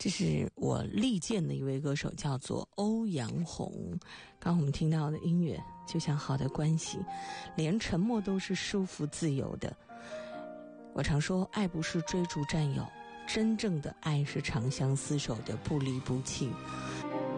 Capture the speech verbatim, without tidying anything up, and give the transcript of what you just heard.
这是我力荐的一位歌手，叫做欧阳宏。刚刚我们听到的音乐就像好的关系，连沉默都是舒服自由的。我常说，爱不是追逐占有，真正的爱是长相厮守的不离不弃。